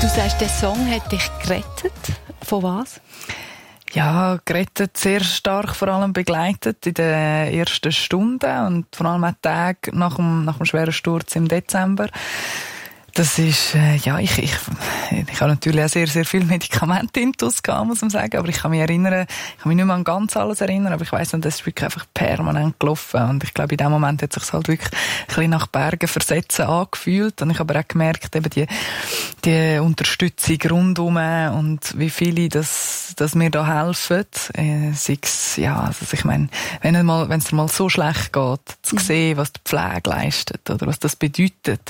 Du sagst, der Song hat dich gerettet. Von was? Ja, gerettet, sehr stark vor allem begleitet in den ersten Stunden und vor allem auch Tage nach dem schweren Sturz im Dezember. Das ist, ich habe natürlich auch sehr, sehr viel Medikamentintus gehabt, muss man sagen, aber ich kann mich nicht mehr an ganz alles erinnern, aber ich weiss noch, das ist wirklich einfach permanent gelaufen und ich glaube, in dem Moment hat es sich halt wirklich ein bisschen nach Bergen versetzen angefühlt und ich habe auch gemerkt, eben die Unterstützung rundum und wie viele, dass mir da helfen, ich meine, wenn es dir mal so schlecht geht, zu sehen, was die Pflege leistet oder was das bedeutet,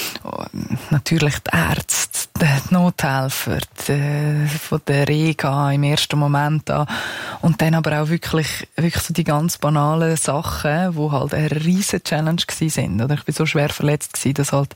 natürlich die Ärzte, die Nothelfer, von der Rega im ersten Moment an. Und dann aber auch wirklich so die ganz banalen Sachen, die halt eine riesen Challenge waren. Oder ich bin so schwer verletzt gewesen, dass halt,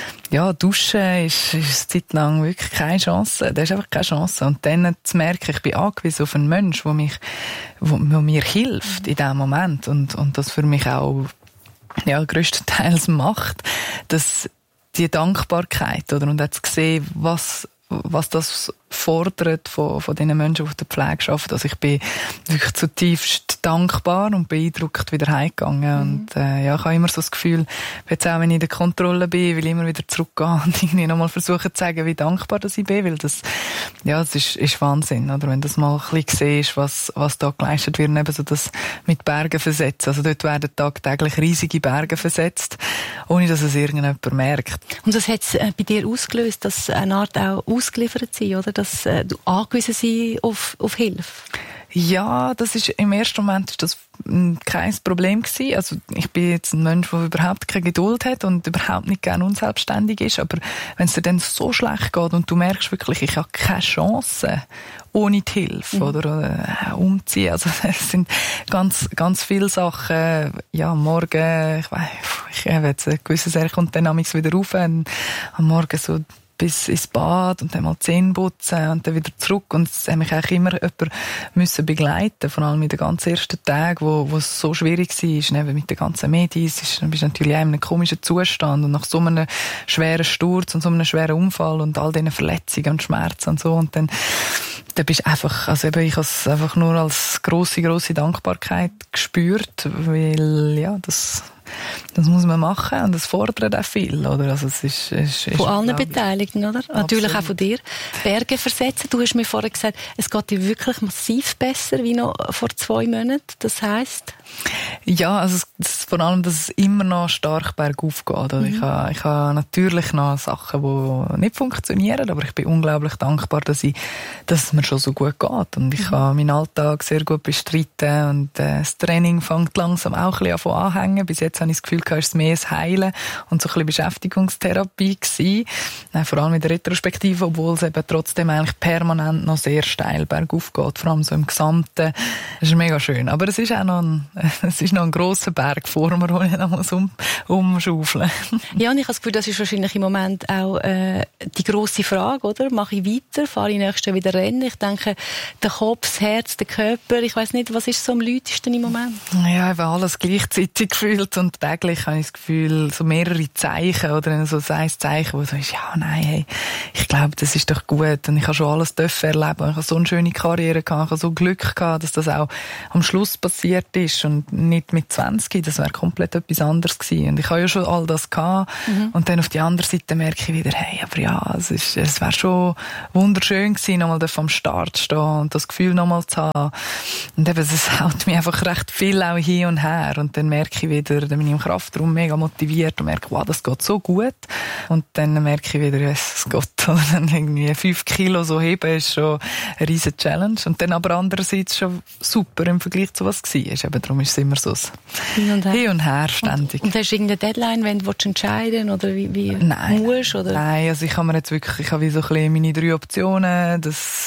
duschen ist eine Zeit lang wirklich keine Chance. Da ist einfach keine Chance. Und dann zu merken, ich bin angewiesen auf einen Menschen, der mir hilft in diesem Moment. Und das für mich auch, grösstenteils macht, dass die Dankbarkeit, oder? Und auch zu sehen, was das fordert von diesen Menschen, die auf der Pflege arbeiten. Also ich bin wirklich zutiefst dankbar und beeindruckt wieder heimgegangen. Und ich habe immer so das Gefühl, jetzt auch wenn ich in der Kontrolle bin, will ich immer wieder zurückgehen und irgendwie nochmal versuchen zu sagen, wie dankbar dass ich bin, weil das ist Wahnsinn, oder? Wenn das mal ein bisschen siehst, was da geleistet wird, eben so das mit Bergen versetzt. Also dort werden tagtäglich riesige Berge versetzt, ohne dass es irgendjemand merkt. Und das hat es bei dir ausgelöst, dass eine Art auch ausgeliefert sein, oder? Dass du angewiesen sein auf Hilfe? Ja, im ersten Moment ist das kein Problem gewesen. Also ich bin jetzt ein Mensch, der überhaupt keine Geduld hat und überhaupt nicht gerne unselbstständig ist. Aber wenn es dir dann so schlecht geht und du merkst wirklich, ich habe keine Chance ohne die Hilfe oder umziehen. Also es sind ganz viele Sachen. Ja, am Morgen, ich habe jetzt ein gewisses kommt dann wieder rauf. Am Morgen so bis ins Bad und dann mal die Zähne putzen und dann wieder zurück. Und es hat mich eigentlich immer jemand begleiten, vor allem in den ganz ersten Tagen, wo es so schwierig war, eben mit den ganzen Medien. Du bist natürlich auch in einem komischen Zustand und nach so einem schweren Sturz und so einem schweren Unfall und all diesen Verletzungen und Schmerzen und so. Und dann bist du einfach, also eben, ich habe es einfach nur als grosse Dankbarkeit gespürt, weil, das muss man machen und das fordert auch viel, oder? Also es ist von allen Beteiligten, oder? Absolut. Natürlich auch von dir. Berge versetzen. Du hast mir vorher gesagt, es geht dir wirklich massiv besser wie noch vor 2 Monaten. Das heisst? Ja, also vor allem, dass es immer noch stark bergauf geht. Oder? Ich habe natürlich noch Sachen, die nicht funktionieren, aber ich bin unglaublich dankbar, dass es mir schon so gut geht. Und ich kann meinen Alltag sehr gut bestreiten und das Training fängt langsam auch ein bisschen anhängen. Bis jetzt habe ich das Gefühl, es ist mehr das Heilen und so ein bisschen Beschäftigungstherapie gewesen. Vor allem in der Retrospektive, obwohl es eben trotzdem eigentlich permanent noch sehr steil bergauf geht, vor allem so im Gesamten. Das ist mega schön. Aber es ist auch noch ein grosser Berg vor mir, den ich noch umschaufeln muss. Ja, und ich habe das Gefühl, das ist wahrscheinlich im Moment auch die grosse Frage, oder? Mache ich weiter? Fahre ich nächstes Jahr wieder Rennen? Ich denke, der Kopf, das Herz, der Körper, ich weiss nicht, was ist so am lautesten im Moment? Ja, eben alles gleichzeitig gefühlt und täglich habe ich das Gefühl, so mehrere Zeichen oder so ein Zeichen, wo so ist, ich glaube, das ist doch gut und ich habe schon alles erleben. Ich habe so eine schöne Karriere gehabt, ich habe so Glück gehabt, dass das auch am Schluss passiert ist und nicht mit 20, das wäre komplett etwas anderes gewesen. Und ich habe ja schon all das gehabt und dann auf die andere Seite merke ich wieder, es wäre schon wunderschön gewesen, nochmal am Start zu stehen und das Gefühl nochmal zu haben. Und eben, es hält mich einfach recht viel auch hin und her und dann merke ich wieder, dann bin ich im Kraftraum mega motiviert und merke, wow, das geht so gut. Und dann merke ich wieder, es geht. Und dann irgendwie 5 Kilo so heben ist schon eine riesen Challenge. Und dann aber andererseits schon super im Vergleich zu was war. Eben darum ist es immer so hin und her ständig. Und hast du irgendeine Deadline, wenn du entscheiden willst? Oder wie musst? Oder? Nein, also ich habe wie so ein bisschen meine 3 Optionen.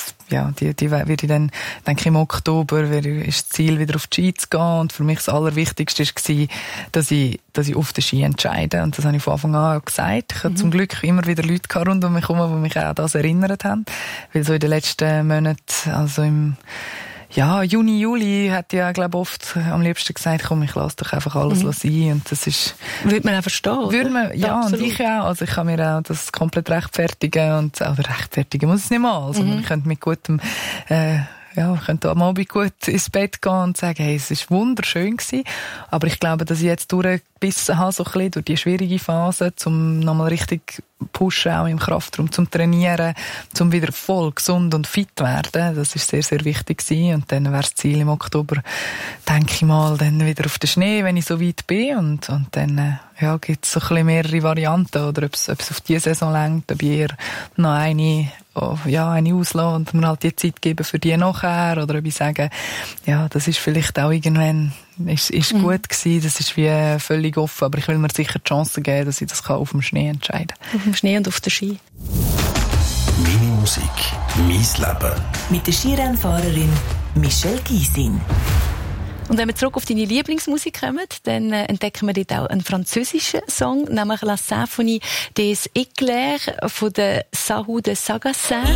Die werde ich dann, denke ich, im Oktober ist das Ziel, wieder auf die Ski zu gehen. Und für mich das Allerwichtigste war, dass ich auf den Ski entscheide. Und das habe ich von Anfang an auch gesagt. Ich habe zum Glück immer wieder Leute rund um mich herum, die mich auch an das erinnert haben. Weil so in den letzten Monaten, also Ja, Juni, Juli hat ja, glaube oft am liebsten gesagt, komm, ich lasse doch einfach alles sein. Und das ist... Würde man auch verstehen, Würde man, ja, absolut. Und ich auch. Also ich kann mir auch das komplett rechtfertigen. Oder rechtfertigen muss es nicht mal. Sondern ich könnte mit gutem... ich könnte am Abend gut ins Bett gehen und sagen, hey, es war wunderschön gewesen. Aber ich glaube, dass ich jetzt durchgebissen habe, so ein bisschen durch die schwierige Phase, um nochmal richtig pushen, auch im Kraftraum, zum Trainieren, zum wieder voll gesund und fit werden. Das ist sehr, sehr wichtig gewesen. Und dann wäre das Ziel im Oktober, denke ich mal, dann wieder auf den Schnee, wenn ich so weit bin. Und dann, gibt es so ein bisschen mehrere Varianten. Oder ob es auf diese Saison reicht, ob ich eher noch eine auslassen und mir halt die Zeit geben für die nachher. Oder ob ich sage, ja, das ist vielleicht auch irgendwann, ist gut gewesen, das ist wie völlig offen. Aber ich will mir sicher die Chance geben, dass ich das auf dem Schnee entscheiden kann. Auf dem Schnee und auf der Ski. Meine Musik, mein Leben. Mit der Skirennfahrerin Michelle Gysin. Und wenn wir zurück auf deine Lieblingsmusik kommen, dann entdecken wir dort auch einen französischen Song, nämlich La Symphonie des Éclairs von der Sahou de Sagassin.